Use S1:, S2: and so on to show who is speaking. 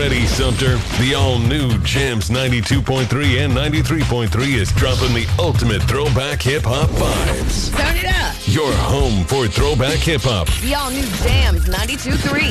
S1: ready, Sumter? The all-new Jams 92.3 and 93.3 is dropping the ultimate throwback hip-hop vibes.
S2: Turn it up.
S1: Your home for throwback hip-hop.
S2: The all-new Jams 92.3.